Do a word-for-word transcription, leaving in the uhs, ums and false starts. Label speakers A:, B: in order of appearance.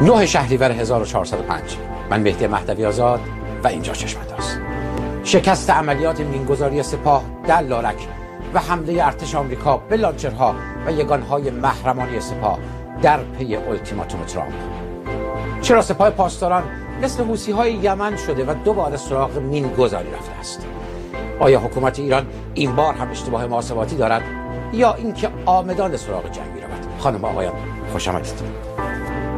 A: نه شهریور هزار و چهارصد و پنج. من مهدی مهدوی آزاد و اینجا چشم‌انداز. شکست عملیات مینگذاری سپاه در لارک و حمله ارتش آمریکا به لانچرها و یگانهای محرمانه سپاه در پی التیماتوم ترامپ. چرا سپاه پاسداران مثل حوثی‌های یمن شده و دوباره سراغ مینگذاری رفته است؟ آیا حکومت ایران این بار هم اشتباه محاسباتی دارد یا اینکه آمدان سراغ جنگ می‌رود؟ خانم و آقایان، خوش آمدید.